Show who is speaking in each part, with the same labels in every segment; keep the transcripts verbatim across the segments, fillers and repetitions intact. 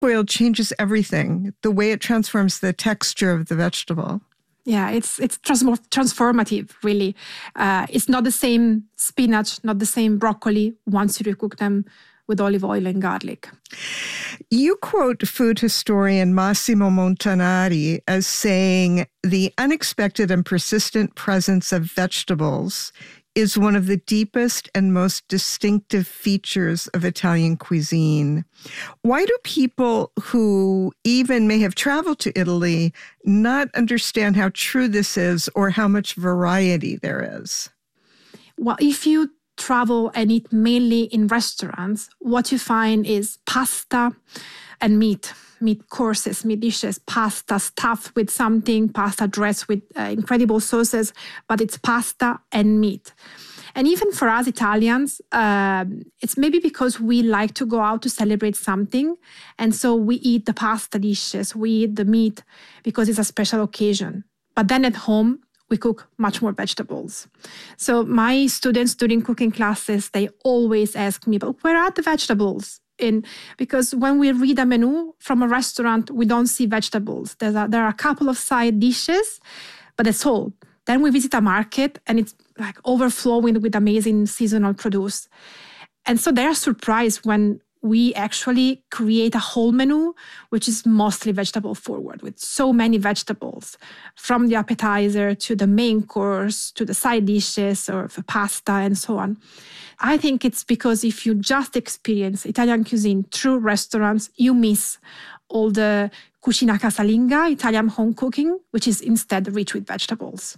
Speaker 1: boil changes everything, the way it transforms the texture of the vegetable.
Speaker 2: Yeah, it's it's transform- transformative, really. Uh, it's not the same spinach, not the same broccoli once you recook them with olive oil and garlic.
Speaker 1: You quote food historian Massimo Montanari as saying, the unexpected and persistent presence of vegetables is one of the deepest and most distinctive features of Italian cuisine. Why do people who even may have traveled to Italy not understand how true this is or how much variety there is?
Speaker 2: Well, if you travel and eat mainly in restaurants, what you find is pasta and meat, meat courses, meat dishes, pasta stuffed with something, pasta dressed with uh, incredible sauces, but it's pasta and meat. And even for us Italians, uh, it's maybe because we like to go out to celebrate something. And so we eat the pasta dishes, we eat the meat because it's a special occasion. But then at home, we cook much more vegetables. So my students during cooking classes, they always ask me, but where are the vegetables? In, because when we read a menu from a restaurant, we don't see vegetables. There's a, there are a couple of side dishes, but that's all. Then we visit a market and it's like overflowing with amazing seasonal produce. And so they are surprised when we actually create a whole menu, which is mostly vegetable forward, with so many vegetables, from the appetizer to the main course, to the side dishes or for pasta and so on. I think it's because if you just experience Italian cuisine through restaurants, you miss all the cucina casalinga, Italian home cooking, which is instead rich with vegetables.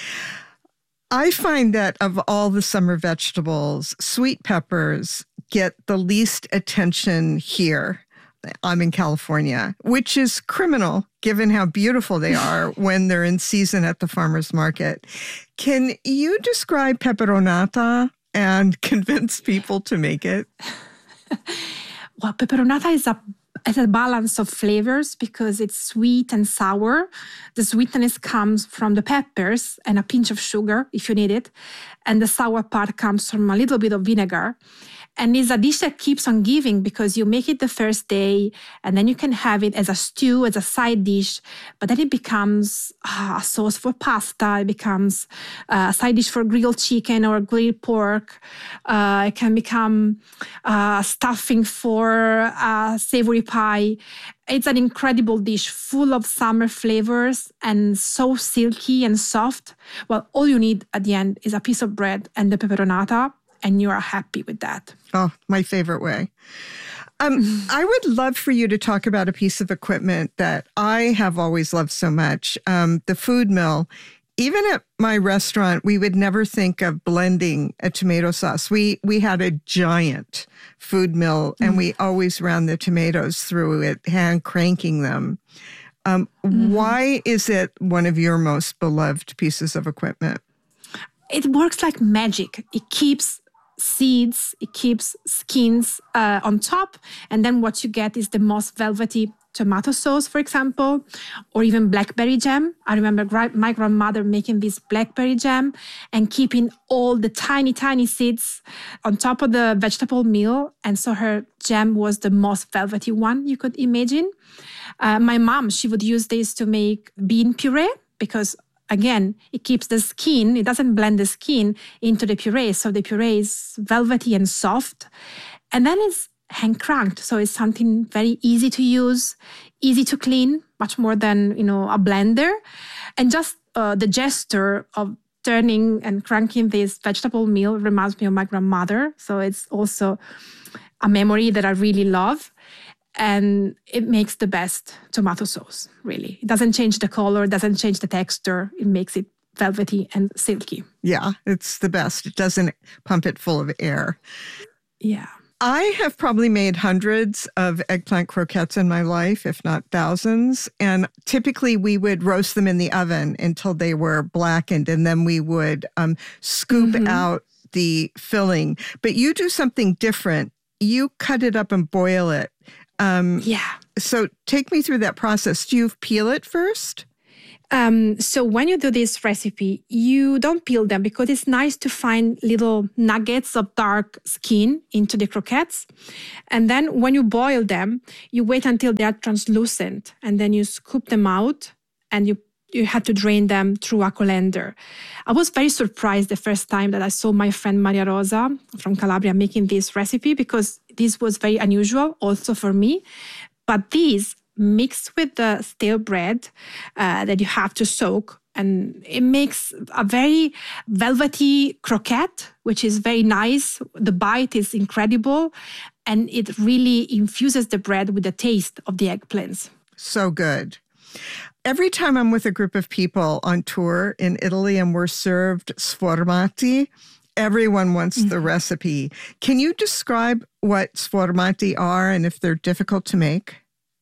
Speaker 1: I find that of all the summer vegetables, sweet peppers get the least attention here. I'm in California, which is criminal given how beautiful they are when they're in season at the farmer's market. Can you describe peperonata and convince people to make it?
Speaker 2: Well, peperonata is a It's a balance of flavors because it's sweet and sour. The sweetness comes from the peppers and a pinch of sugar if you need it. And the sour part comes from a little bit of vinegar. And it's a dish that keeps on giving because you make it the first day and then you can have it as a stew, as a side dish. But then it becomes uh, a sauce for pasta. It becomes uh, a side dish for grilled chicken or grilled pork. Uh, it can become uh, stuffing for a savory pie. It's an incredible dish full of summer flavors and so silky and soft. Well, all you need at the end is a piece of bread and the peperonata, and you are happy with that.
Speaker 1: Oh, my favorite way. Um, I would love for you to talk about a piece of equipment that I have always loved so much, um, the food mill. Even at my restaurant, we would never think of blending a tomato sauce. We we had a giant food mill, and mm. we always ran the tomatoes through it, hand cranking them. Um, mm-hmm. Why is it one of your most beloved pieces of equipment?
Speaker 2: It works like magic. It keeps seeds, it keeps skins uh, on top, and then what you get is the most velvety tomato sauce, for example, or even blackberry jam. I remember gra- my grandmother making this blackberry jam and keeping all the tiny, tiny seeds on top of the vegetable meal. And so her jam was the most velvety one you could imagine. Uh, my mom, she would use this to make bean puree because again, it keeps the skin, it doesn't blend the skin into the puree. So the puree is velvety and soft. And then it's hand cranked. So it's something very easy to use, easy to clean, much more than, you know, a blender. And just uh, the gesture of turning and cranking this vegetable meal reminds me of my grandmother. So it's also a memory that I really love. And it makes the best tomato sauce, really. It doesn't change the color, doesn't change the texture. It makes it velvety and silky.
Speaker 1: Yeah, it's the best. It doesn't pump it full of air.
Speaker 2: Yeah.
Speaker 1: I have probably made hundreds of eggplant croquettes in my life, if not thousands. And typically we would roast them in the oven until they were blackened. And then we would um, scoop mm-hmm. out the filling. But you do something different. You cut it up and boil it. Um,
Speaker 2: yeah.
Speaker 1: So take me through that process. Do you peel it first?
Speaker 2: Um, so when you do this recipe, you don't peel them because it's nice to find little nuggets of dark skin into the croquettes. And then when you boil them, you wait until they are translucent and then you scoop them out and you you had to drain them through a colander. I was very surprised the first time that I saw my friend Maria Rosa from Calabria making this recipe because this was very unusual also for me. But these mixed with the stale bread uh, that you have to soak, and it makes a very velvety croquette, which is very nice. The bite is incredible, and it really infuses the bread with the taste of the eggplants.
Speaker 1: So good. Every time I'm with a group of people on tour in Italy and we're served sformati, everyone wants mm-hmm. the recipe. Can you describe what sformati are and if they're difficult to make?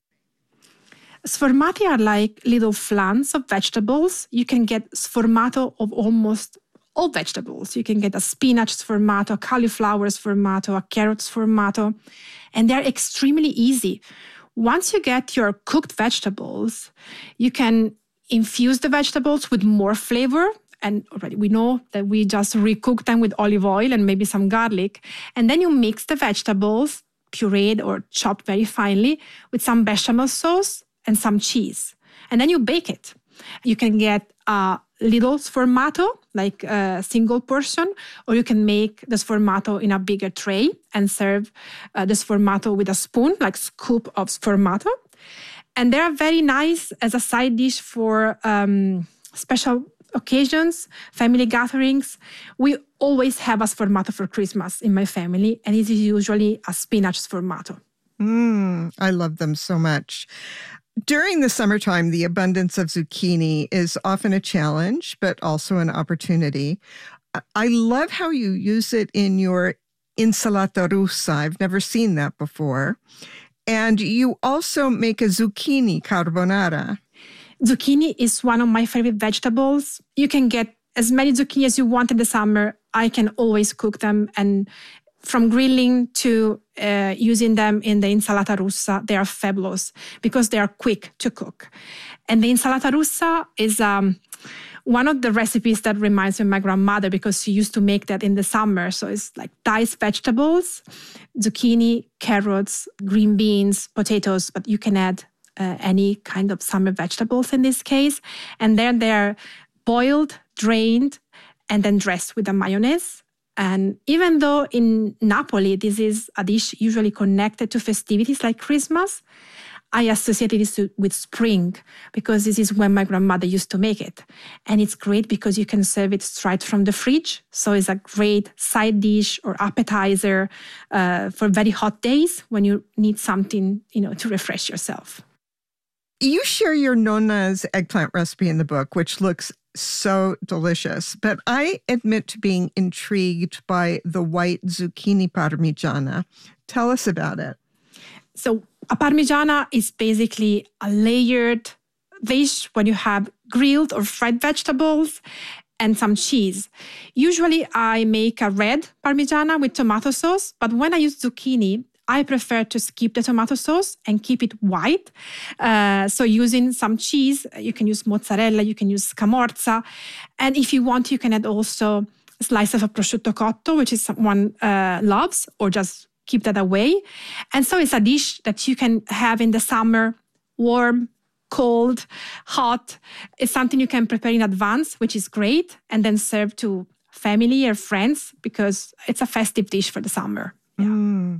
Speaker 2: Sformati are like little flans of vegetables. You can get sformato of almost all vegetables. You can get a spinach sformato, a cauliflower sformato, a carrot sformato, and they're extremely easy. Once you get your cooked vegetables, you can infuse the vegetables with more flavor. And already we know that we just recook them with olive oil and maybe some garlic. And then you mix the vegetables, pureed or chopped very finely, with some bechamel sauce and some cheese. And then you bake it. You can get a little sformato, like a single portion, or you can make the sformato in a bigger tray and serve uh, the sformato with a spoon, like scoop of sformato. And they are very nice as a side dish for um, special occasions, family gatherings. We always have a sformato for Christmas in my family, and it is usually a spinach sformato.
Speaker 1: Mm, I love them so much. During the summertime, the abundance of zucchini is often a challenge, but also an opportunity. I love how you use it in your insalata russa. I've never seen that before. And you also make a zucchini carbonara.
Speaker 2: Zucchini is one of my favorite vegetables. You can get as many zucchini as you want in the summer. I can always cook them, and from grilling to uh, using them in the insalata russa, they are fabulous because they are quick to cook. And the insalata russa is um, one of the recipes that reminds me of my grandmother because she used to make that in the summer. So it's like diced vegetables, zucchini, carrots, green beans, potatoes, but you can add uh, any kind of summer vegetables in this case. And then they're boiled, drained, and then dressed with a mayonnaise. And even though in Napoli, this is a dish usually connected to festivities like Christmas, I associate it with spring because this is when my grandmother used to make it. And it's great because you can serve it straight from the fridge. So it's a great side dish or appetizer uh, for very hot days when you need something, you know, to refresh yourself.
Speaker 1: You share your nonna's eggplant recipe in the book, which looks so delicious. But I admit to being intrigued by the white zucchini parmigiana. Tell us about it.
Speaker 2: So a parmigiana is basically a layered dish when you have grilled or fried vegetables and some cheese. Usually I make a red parmigiana with tomato sauce, but when I use zucchini, I prefer to skip the tomato sauce and keep it white. Uh, so using some cheese, you can use mozzarella, you can use scamorza. And if you want, you can add also slices of prosciutto cotto, which is someone uh, loves, or just keep that away. And so it's a dish that you can have in the summer, warm, cold, hot. It's something you can prepare in advance, which is great, and then serve to family or friends because it's a festive dish for the summer. Yeah.
Speaker 1: Mm.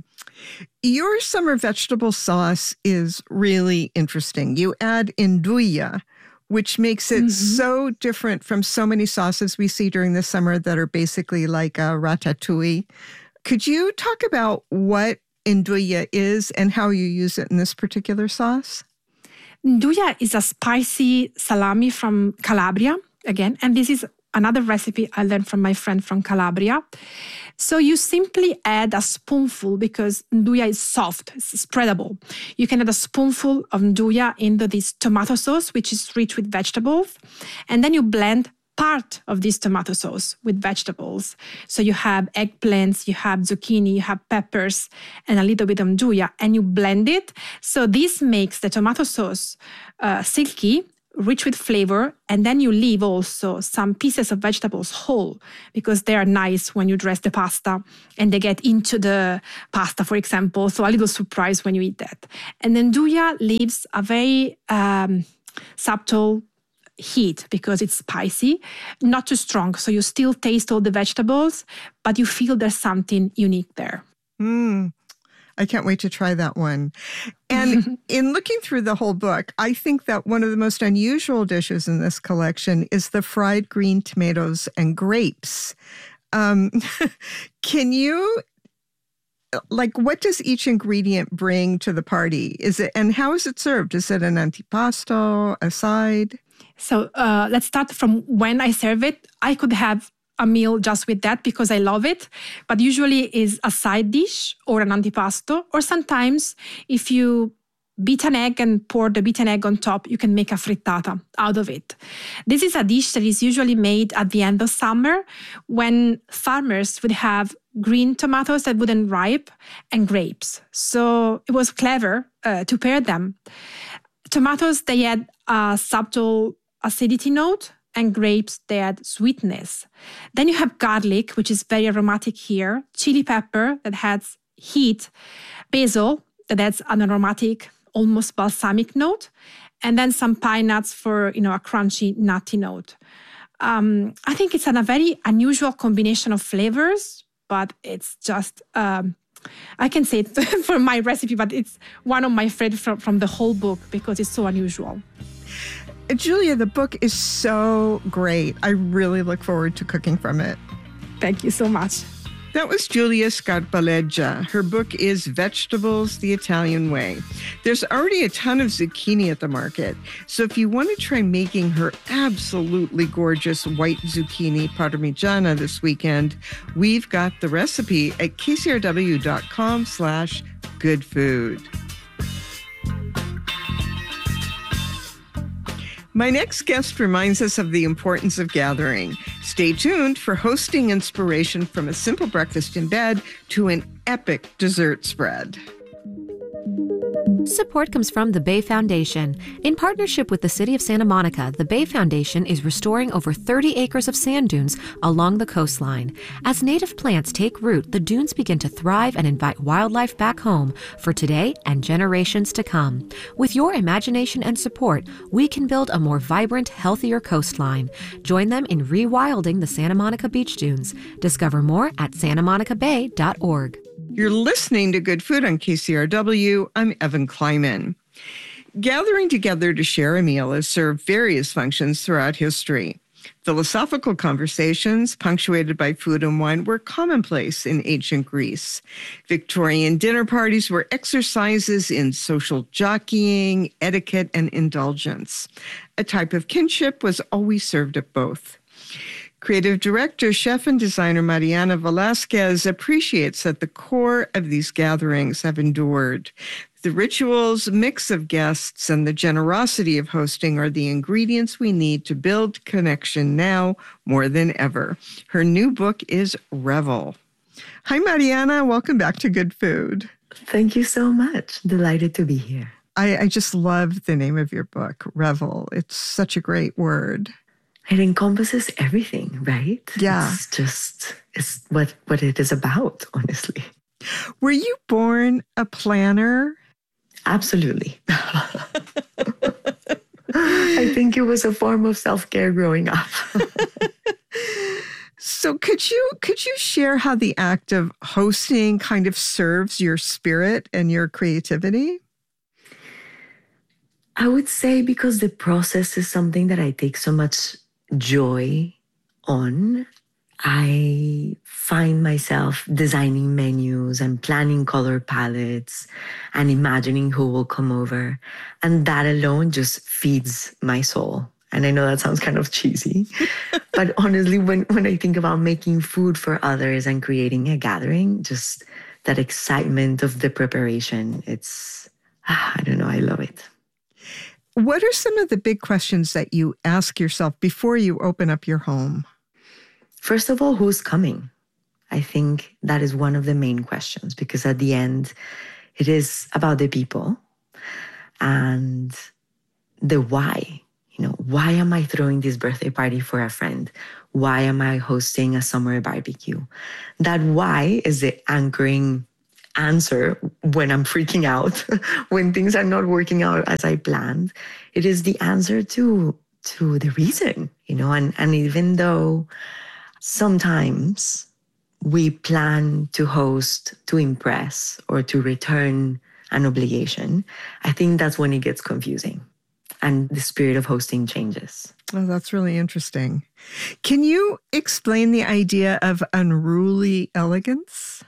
Speaker 1: Your summer vegetable sauce is really interesting. You add nduja, which makes it mm-hmm. so different from so many sauces we see during the summer that are basically like a ratatouille. Could you talk about what nduja is and how you use it in this particular sauce?
Speaker 2: Nduja is a spicy salami from Calabria, again, and this is another recipe I learned from my friend from Calabria. So you simply add a spoonful, because nduja is soft, it's spreadable. You can add a spoonful of nduja into this tomato sauce, which is rich with vegetables, and then you blend part of this tomato sauce with vegetables. So you have eggplants, you have zucchini, you have peppers, and a little bit of nduja, and you blend it. So this makes the tomato sauce uh, silky, rich with flavor, and then you leave also some pieces of vegetables whole because they are nice when you dress the pasta and they get into the pasta, for example. So a little surprise when you eat that. And then nduja leaves a very um, subtle heat because it's spicy, not too strong. So you still taste all the vegetables, but you feel there's something unique there.
Speaker 1: Mm. I can't wait to try that one. And in looking through the whole book, I think that one of the most unusual dishes in this collection is the fried green tomatoes and grapes. Um, can you, like, what does each ingredient bring to the party? Is it, and how is it served? Is it an antipasto, a side?
Speaker 2: So uh, let's start from when I serve it. I could have a meal just with that because I love it, but usually is a side dish or an antipasto, or sometimes if you beat an egg and pour the beaten egg on top, you can make a frittata out of it. This is a dish that is usually made at the end of summer when farmers would have green tomatoes that wouldn't ripe and grapes. So it was clever uh, to pair them. Tomatoes, they had a subtle acidity note, and grapes, they add sweetness. Then you have garlic, which is very aromatic here, chili pepper that adds heat, basil that adds an aromatic, almost balsamic note, and then some pine nuts for, you know, a crunchy, nutty note. Um, I think it's an, a very unusual combination of flavors, but it's just, um, I can say it for my recipe, but it's one of my favorites from, from the whole book because it's so unusual.
Speaker 1: Julia, the book is so great. I really look forward to cooking from it.
Speaker 2: Thank you so much.
Speaker 1: That was Julia Scarpaleggia. Her book is Vegetables the Italian Way. There's already a ton of zucchini at the market, so if you want to try making her absolutely gorgeous white zucchini parmigiana this weekend, we've got the recipe at kcrw.com slash good food. My next guest reminds us of the importance of gathering. Stay tuned for hosting inspiration from a simple breakfast in bed to an epic dessert spread.
Speaker 3: Support comes from the Bay Foundation. In partnership with the City of Santa Monica, the Bay Foundation is restoring over thirty acres of sand dunes along the coastline. As native plants take root, the dunes begin to thrive and invite wildlife back home for today and generations to come. With your imagination and support, we can build a more vibrant, healthier coastline. Join them in rewilding the Santa Monica beach dunes. Discover more at santa monica bay dot org.
Speaker 1: You're listening to Good Food on K C R W. I'm Evan Kleiman. Gathering together to share a meal has served various functions throughout history. Philosophical conversations, punctuated by food and wine, were commonplace in ancient Greece. Victorian dinner parties were exercises in social jockeying, etiquette, and indulgence. A type of kinship was always served at both. Creative director, chef, and designer Mariana Velasquez appreciates that the core of these gatherings have endured. The rituals, mix of guests, and the generosity of hosting are the ingredients we need to build connection now more than ever. Her new book is Revel. Hi, Mariana. Welcome back to Good Food.
Speaker 4: Thank you so much. Delighted to be here.
Speaker 1: I, I just love the name of your book, Revel. It's such a great word.
Speaker 4: It encompasses everything, right?
Speaker 1: Yeah.
Speaker 4: It's just, it's what, what it is about, honestly.
Speaker 1: Were you born a planner?
Speaker 4: Absolutely. I think it was a form of self-care growing up.
Speaker 1: So could you could you share how the act of hosting kind of serves your spirit and your creativity?
Speaker 4: I would say because the process is something that I take so much joy on. I find myself designing menus and planning color palettes and imagining who will come over. And that alone just feeds my soul. And I know that sounds kind of cheesy, but honestly, when, when I think about making food for others and creating a gathering, just that excitement of the preparation, it's, I don't know, I love it.
Speaker 1: What are some of the big questions that you ask yourself before you open up your home?
Speaker 4: First of all, who's coming? I think that is one of the main questions because at the end, it is about the people and the why. You know, why am I throwing this birthday party for a friend? Why am I hosting a summer barbecue? That why is the anchoring answer when I'm freaking out, when things are not working out as I planned. It is the answer to, to the reason, you know, and, and even though sometimes we plan to host to impress or to return an obligation, I think that's when it gets confusing and the spirit of hosting changes.
Speaker 1: Oh, that's really interesting. Can you explain the idea of unruly elegance?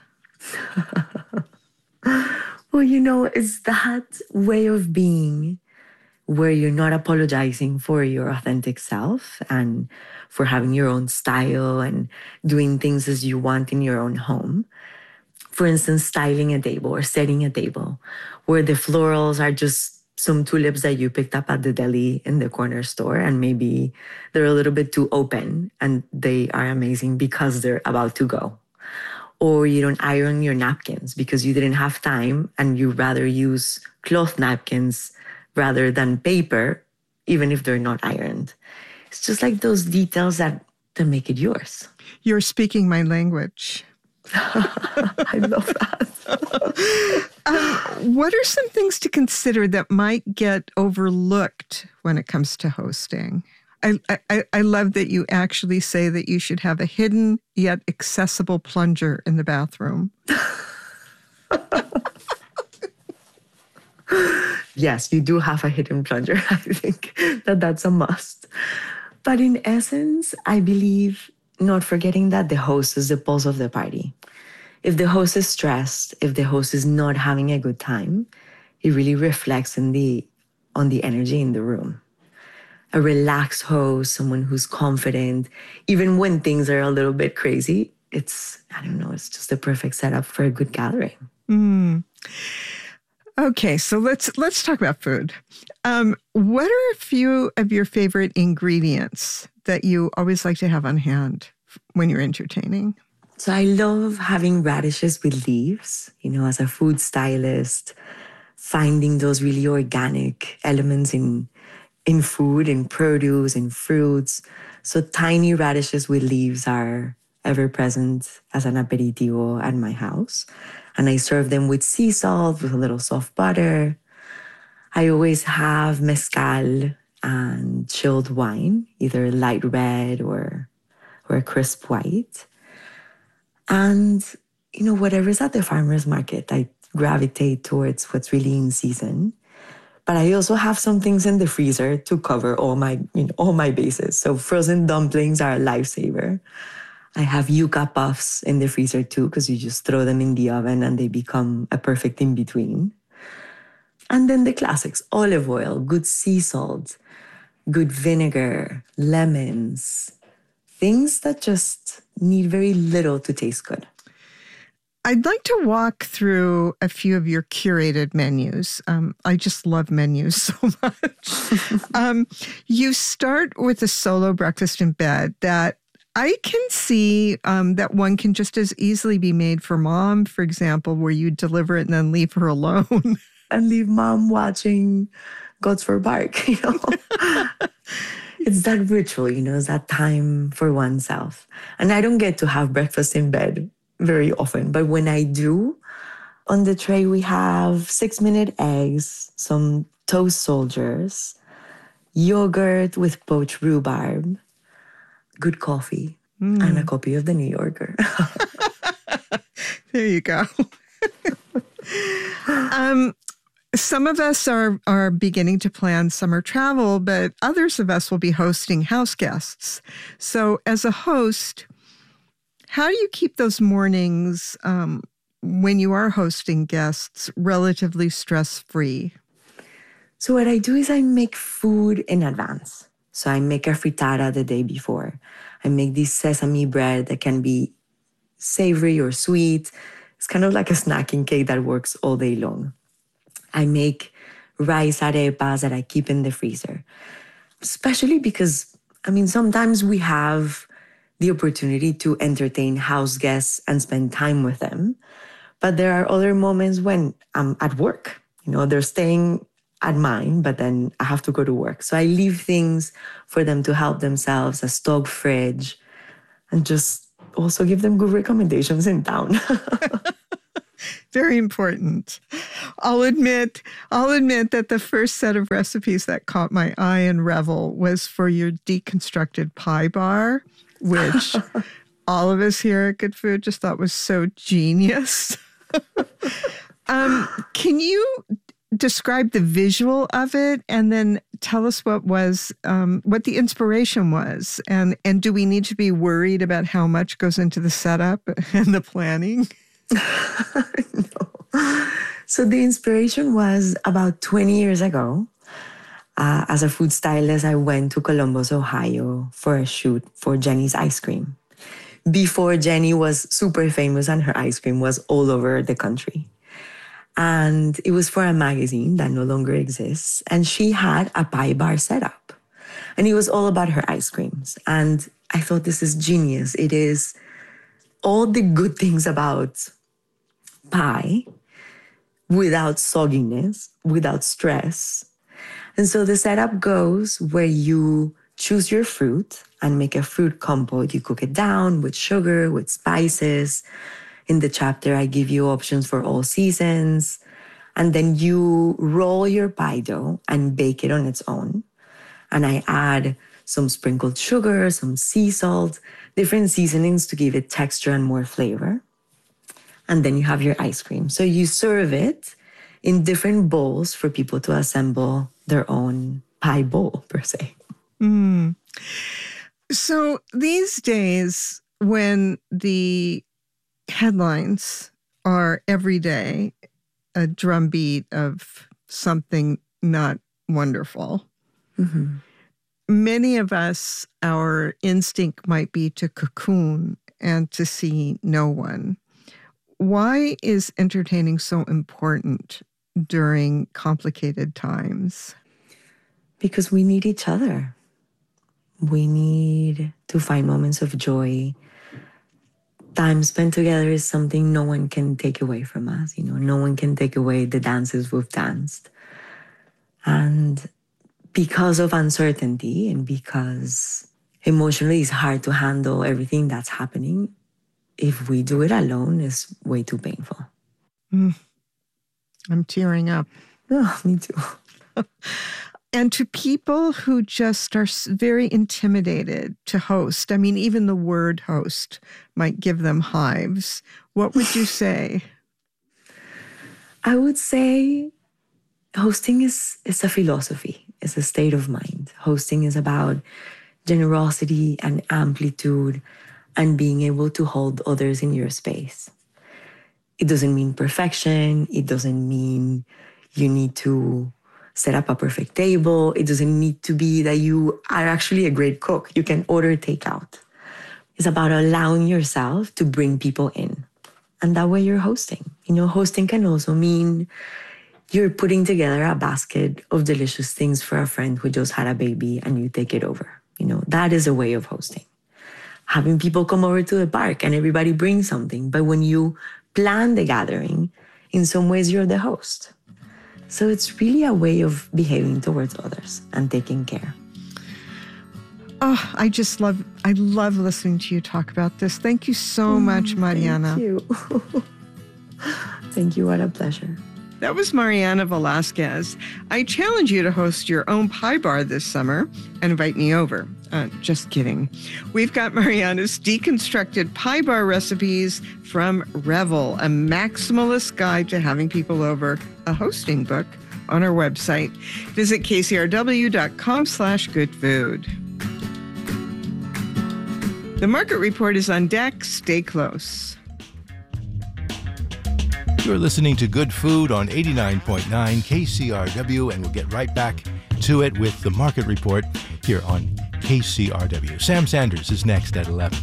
Speaker 4: Well, you know, it's that way of being where you're not apologizing for your authentic self and for having your own style and doing things as you want in your own home. For instance, styling a table or setting a table where the florals are just some tulips that you picked up at the deli in the corner store, and maybe they're a little bit too open and they are amazing because they're about to go. Or you don't iron your napkins because you didn't have time and you rather use cloth napkins rather than paper, even if they're not ironed. It's just like those details that, that make it yours.
Speaker 1: You're speaking my language.
Speaker 4: I love that.
Speaker 1: um, what are some things to consider that might get overlooked when it comes to hosting? I, I, I love that you actually say that you should have a hidden yet accessible plunger in the bathroom.
Speaker 4: Yes, you do have a hidden plunger. I think that that's a must. But in essence, I believe not forgetting that the host is the pulse of the party. If the host is stressed, if the host is not having a good time, it really reflects in the, on the energy in the room. A relaxed host, someone who's confident, even when things are a little bit crazy, it's, I don't know, it's just the perfect setup for a good gathering.
Speaker 1: Mm. Okay, so let's let's talk about food. Um, what are a few of your favorite ingredients that you always like to have on hand when you're entertaining?
Speaker 4: So I love having radishes with leaves, you know, as a food stylist, finding those really organic elements in in food, in produce, in fruits. So tiny radishes with leaves are ever present as an aperitivo at my house. And I serve them with sea salt, with a little soft butter. I always have mezcal and chilled wine, either light red or, or a crisp white. And, you know, whatever's at the farmer's market, I gravitate towards what's really in season. But I also have some things in the freezer to cover all my, you know, all my bases. So frozen dumplings are a lifesaver. I have yuca puffs in the freezer too, because you just throw them in the oven and they become a perfect in-between. And then the classics, olive oil, good sea salt, good vinegar, lemons, things that just need very little to taste good.
Speaker 1: I'd like to walk through a few of your curated menus. Um, I just love menus so much. um, you start with a solo breakfast in bed that I can see um, that one can just as easily be made for mom, for example, where you deliver it and then leave her alone.
Speaker 4: And leave mom watching Gods for Bark, you know. It's that ritual, you know, it's that time for oneself. And I don't get to have breakfast in bed very often, but when I do, on the tray we have six-minute eggs, some toast soldiers, yogurt with poached rhubarb, good coffee, mm. and a copy of The New Yorker.
Speaker 1: There you go. um, some of us are, are beginning to plan summer travel, but others of us will be hosting house guests. So as a host, how do you keep those mornings um, when you are hosting guests relatively stress-free?
Speaker 4: So what I do is I make food in advance. So I make a frittata the day before. I make this sesame bread that can be savory or sweet. It's kind of like a snacking cake that works all day long. I make rice arepas that I keep in the freezer. Especially because, I mean, sometimes we have the opportunity to entertain house guests and spend time with them. But there are other moments when I'm at work. You know, they're staying at mine, but then I have to go to work. So I leave things for them to help themselves, a stock fridge, and just also give them good recommendations in town.
Speaker 1: Very important. I'll admit, I'll admit that the first set of recipes that caught my eye in Revel was for your deconstructed pie bar, which all of us here at Good Food just thought was so genius. um, can you describe the visual of it, and then tell us what was um, what the inspiration was, and and do we need to be worried about how much goes into the setup and the planning?
Speaker 4: No. So the inspiration was about twenty years ago. Uh, as a food stylist, I went to Columbus, Ohio for a shoot for Jenny's Ice Cream. Before Jenny was super famous and her ice cream was all over the country. And it was for a magazine that no longer exists. And she had a pie bar set up. And it was all about her ice creams. And I thought, this is genius. It is all the good things about pie without sogginess, without stress. And so the setup goes where you choose your fruit and make a fruit compote. You cook it down with sugar, with spices. In the chapter, I give you options for all seasons. And then you roll your pie dough and bake it on its own. And I add some sprinkled sugar, some sea salt, different seasonings to give it texture and more flavor. And then you have your ice cream. So you serve it in different bowls for people to assemble their own pie bowl, per se.
Speaker 1: Mm. So these days, when the headlines are every day a drumbeat of something not wonderful, mm-hmm. many of us, our instinct might be to cocoon and to see no one. Why is entertaining so important during complicated times?
Speaker 4: Because we need each other. We need to find moments of joy. Time spent together is something no one can take away from us. You know, no one can take away the dances we've danced. And because of uncertainty and because emotionally it's hard to handle everything that's happening, if we do it alone, it's way too painful.
Speaker 1: Mm. I'm tearing up.
Speaker 4: Oh, me too.
Speaker 1: And to people who just are very intimidated to host, I mean, even the word host might give them hives. What would you say?
Speaker 4: I would say hosting is, is a philosophy. It's a state of mind. Hosting is about generosity and amplitude and being able to hold others in your space. It doesn't mean perfection. It doesn't mean you need to set up a perfect table. It doesn't need to be that you are actually a great cook. You can order takeout. It's about allowing yourself to bring people in. And that way you're hosting. You know, hosting can also mean you're putting together a basket of delicious things for a friend who just had a baby and you take it over. You know, that is a way of hosting. Having people come over to the park and everybody brings something. But when you plan the gathering, in some ways you're the host. So it's really a way of behaving towards others and taking care.
Speaker 1: Oh, I just love, I love listening to you talk about this. Thank you so much, Mariana.
Speaker 4: Thank you. Thank you. What a pleasure.
Speaker 1: That was Mariana Velasquez. I challenge you to host your own pie bar this summer and invite me over. Uh, just kidding. We've got Mariana's deconstructed pie bar recipes from Revel, a maximalist guide to having people over, a hosting book, on our website. Visit kcrw.com slash good food. The Market Report is on deck. Stay close.
Speaker 5: You're listening to Good Food on eighty-nine point nine K C R W, and we'll get right back to it with the Market Report here on K C R W. Sam Sanders is next at eleven.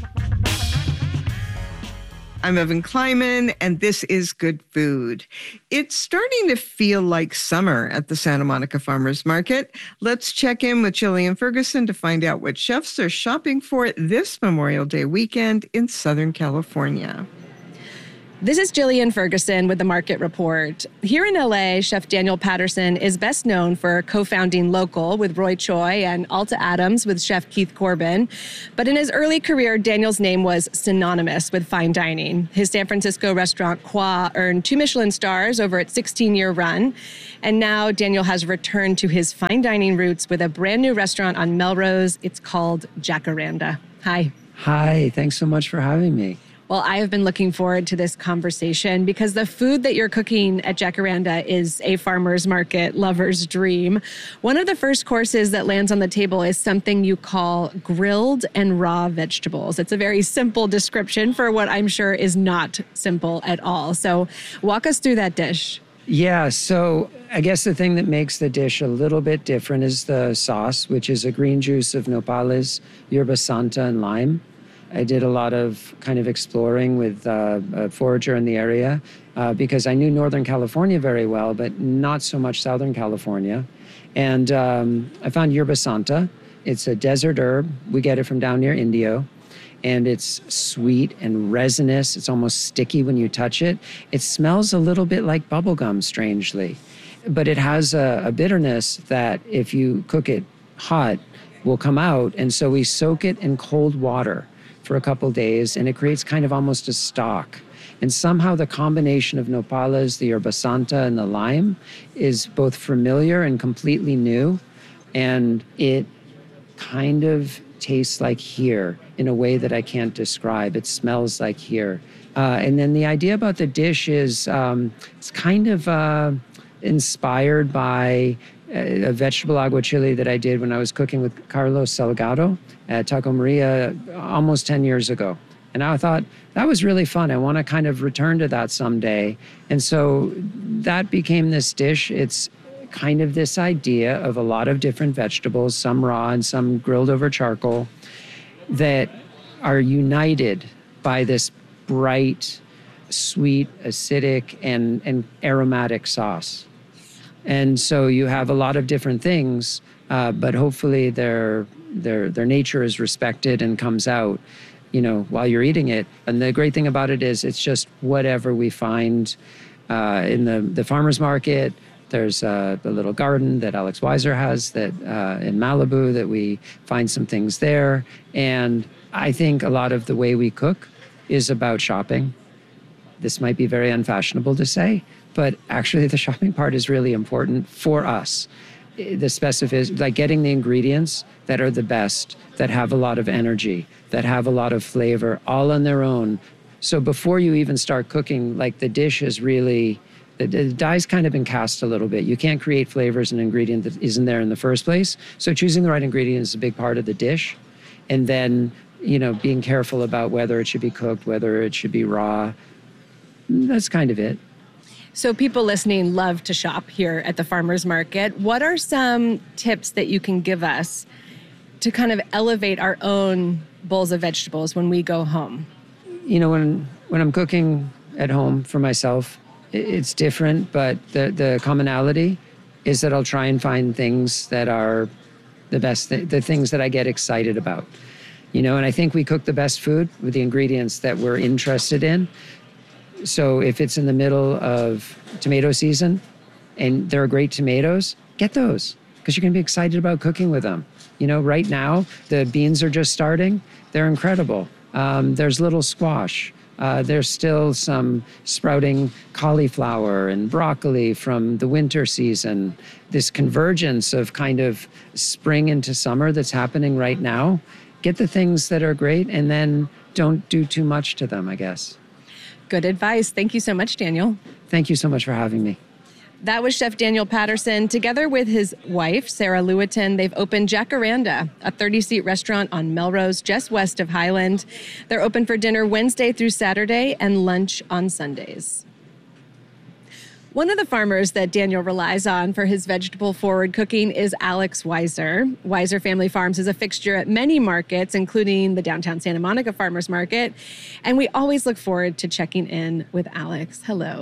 Speaker 1: I'm Evan Kleiman, and this is Good Food. It's starting to feel like summer at the Santa Monica Farmers Market. Let's check in with Jillian Ferguson to find out what chefs are shopping for this Memorial Day weekend in Southern California.
Speaker 6: This is Jillian Ferguson with The Market Report. Here in L A, Chef Daniel Patterson is best known for co-founding Local with Roy Choi and Alta Adams with Chef Keith Corbin. But in his early career, Daniel's name was synonymous with fine dining. His San Francisco restaurant, Qua, earned two Michelin stars over its sixteen-year run. And now Daniel has returned to his fine dining roots with a brand new restaurant on Melrose. It's called Jacaranda. Hi.
Speaker 7: Hi, thanks so much for having me.
Speaker 6: Well, I have been looking forward to this conversation because the food that you're cooking at Jacaranda is a farmer's market lover's dream. One of the first courses that lands on the table is something you call grilled and raw vegetables. It's a very simple description for what I'm sure is not simple at all. So walk us through that dish.
Speaker 7: Yeah, so I guess the thing that makes the dish a little bit different is the sauce, which is a green juice of nopales, yerba santa, and lime. I did a lot of kind of exploring with uh, a forager in the area uh, because I knew Northern California very well, but not so much Southern California. And um, I found yerba santa. It's a desert herb. We get it from down near Indio. And it's sweet and resinous. It's almost sticky when you touch it. It smells a little bit like bubblegum, strangely. But it has a, a bitterness that if you cook it hot, will come out. And so we soak it in cold water for a couple days, and it creates kind of almost a stock. And somehow the combination of nopales, the yerba santa, and the lime is both familiar and completely new. And it kind of tastes like here in a way that I can't describe. It smells like here. Uh, and then the idea about the dish is um, it's kind of uh, inspired by a vegetable aguachile that I did when I was cooking with Carlos Salgado at Taco Maria almost ten years ago. And I thought, that was really fun. I want to kind of return to that someday. And so that became this dish. It's kind of this idea of a lot of different vegetables, some raw and some grilled over charcoal, that are united by this bright, sweet, acidic, and, and aromatic sauce. And so you have a lot of different things, uh, but hopefully their their their nature is respected and comes out, you know, while you're eating it. And the great thing about it is it's just whatever we find uh, in the, the farmer's market. There's uh, the little garden that Alex Weiser has that uh, in Malibu that we find some things there. And I think a lot of the way we cook is about shopping. This might be very unfashionable to say, but actually the shopping part is really important for us. The specificity, like getting the ingredients that are the best, that have a lot of energy, that have a lot of flavor, all on their own. So before you even start cooking, like the dish is really, the, the die's kind of been cast a little bit. You can't create flavors and ingredient that isn't there in the first place. So choosing the right ingredient is a big part of the dish. And then, you know, being careful about whether it should be cooked, whether it should be raw. That's kind of it.
Speaker 6: So people listening love to shop here at the farmer's market. What are some tips that you can give us to kind of elevate our own bowls of vegetables when we go home?
Speaker 7: You know, when when I'm cooking at home for myself, it's different, but the, the commonality is that I'll try and find things that are the best, th- the things that I get excited about. You know, and I think we cook the best food with the ingredients that we're interested in. So if it's in the middle of tomato season and there are great tomatoes, get those because you're going to be excited about cooking with them. You know, right now, the beans are just starting. They're incredible. Um, there's little squash. Uh, there's still some sprouting cauliflower and broccoli from the winter season. This convergence of kind of spring into summer that's happening right now. Get the things that are great and then don't do too much to them, I guess.
Speaker 6: Good advice. Thank you so much, Daniel.
Speaker 7: Thank you so much for having me.
Speaker 6: That was Chef Daniel Patterson. Together with his wife, Sarah Lewiton, they've opened Jacaranda, a thirty-seat restaurant on Melrose, just west of Highland. They're open for dinner Wednesday through Saturday and lunch on Sundays. One of the farmers that Daniel relies on for his vegetable-forward cooking is Alex Weiser. Weiser Family Farms is a fixture at many markets, including the downtown Santa Monica Farmers Market. And we always look forward to checking in with Alex. Hello.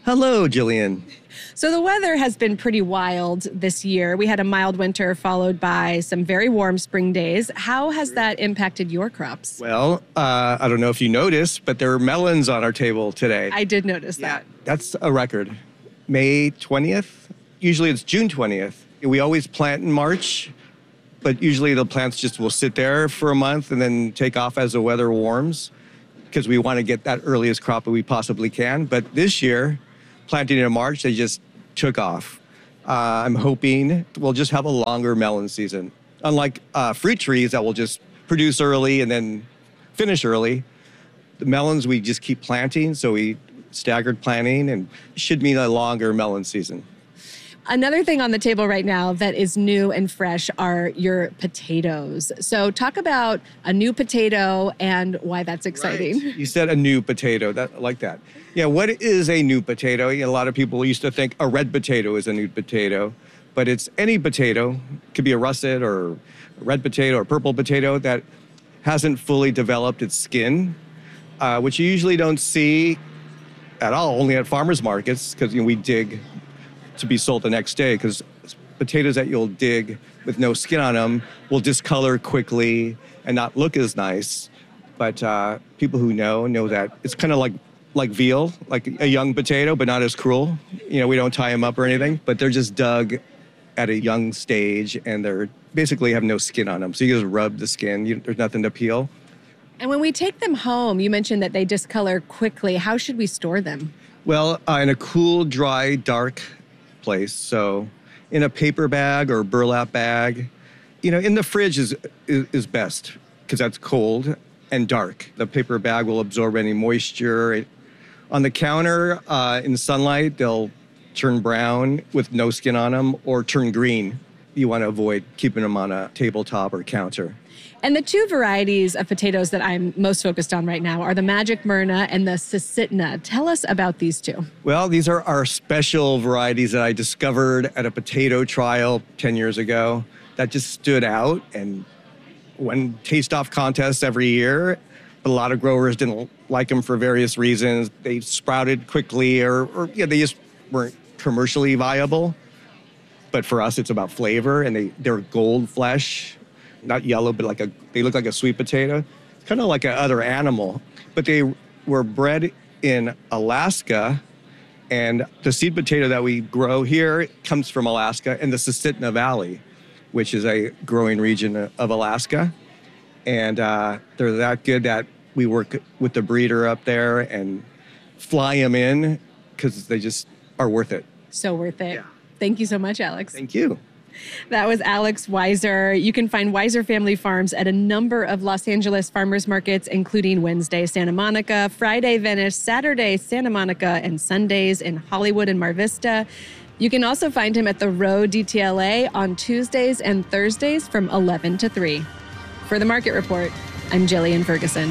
Speaker 8: Hello, Jillian.
Speaker 6: So the weather has been pretty wild this year. We had a mild winter followed by some very warm spring days. How has that impacted your crops?
Speaker 8: Well, uh, I don't know if you noticed, but there are melons on our table today.
Speaker 6: I did notice
Speaker 8: yeah,
Speaker 6: that.
Speaker 8: That's a record. May twentieth? Usually it's June twentieth. We always plant in March, but usually the plants just will sit there for a month and then take off as the weather warms because we want to get that earliest crop that we possibly can. But this year, planting in March, they just took off. Uh, I'm hoping we'll just have a longer melon season. Unlike uh, fruit trees that will just produce early and then finish early, the melons we just keep planting, so we staggered planting and should mean a longer melon season.
Speaker 6: Another thing on the table right now that is new and fresh are your potatoes. So talk about a new potato and why that's exciting.
Speaker 8: Right. You said a new potato. That, I like that. Yeah, what is a new potato? A lot of people used to think a red potato is a new potato, but it's any potato. It could be a russet or a red potato or purple potato that hasn't fully developed its skin, uh, which you usually don't see at all, only at farmers markets, because you know, we dig to be sold the next day, because potatoes that you'll dig with no skin on them will discolor quickly and not look as nice. But uh, people who know know that it's kind of like like veal, like a young potato, but not as cruel. You know, we don't tie them up or anything, but they're just dug at a young stage and they're basically have no skin on them. So you just rub the skin, you, there's nothing to peel.
Speaker 6: And when we take them home, you mentioned that they discolor quickly. How should we store them?
Speaker 8: Well, uh, in a cool, dry, dark place. So in a paper bag or burlap bag, you know, in the fridge is is, is best because that's cold and dark. The paper bag will absorb any moisture. On the counter, uh, in sunlight, they'll turn brown with no skin on them or turn green. You want to avoid keeping them on a tabletop or counter.
Speaker 6: And the two varieties of potatoes that I'm most focused on right now are the Magic Myrna and the Susitna. Tell us about these two.
Speaker 8: Well, these are our special varieties that I discovered at a potato trial ten years ago that just stood out and won taste-off contests every year. But a lot of growers didn't like them for various reasons. They sprouted quickly or, or yeah, they just weren't commercially viable. But for us, it's about flavor, and they, they're gold flesh. Not yellow, but like a, they look like a sweet potato, kind of like a other animal. But they were bred in Alaska, and the seed potato that we grow here comes from Alaska in the Susitna Valley, which is a growing region of Alaska. And uh, they're that good that we work with the breeder up there and fly them in because they just are worth it.
Speaker 6: So worth it.
Speaker 8: Yeah.
Speaker 6: Thank you so much, Alex.
Speaker 8: Thank you.
Speaker 6: That was Alex Weiser. You can find Weiser Family Farms at a number of Los Angeles farmers markets, including Wednesday, Santa Monica, Friday, Venice, Saturday, Santa Monica, and Sundays in Hollywood and Mar Vista. You can also find him at the Row D T L A on Tuesdays and Thursdays from eleven to three. For the Market Report, I'm Jillian Ferguson.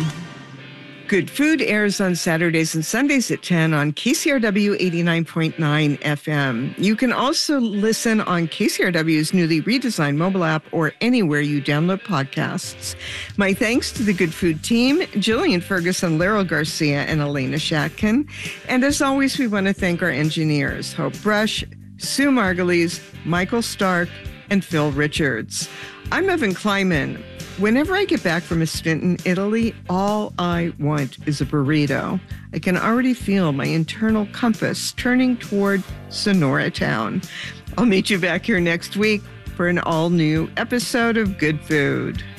Speaker 1: Good Food airs on Saturdays and Sundays at ten on K C R W eighty-nine point nine F M. You can also listen on K C R W's newly redesigned mobile app or anywhere you download podcasts. My thanks to the Good Food team, Jillian Ferguson, Laryl Garcia, and Elena Shatkin. And as always, we want to thank our engineers, Hope Brush, Sue Margulies, Michael Stark, and Phil Richards. I'm Evan Kleiman. Whenever I get back from a stint in Italy, all I want is a burrito. I can already feel my internal compass turning toward Sonora Town. I'll meet you back here next week for an all-new episode of Good Food.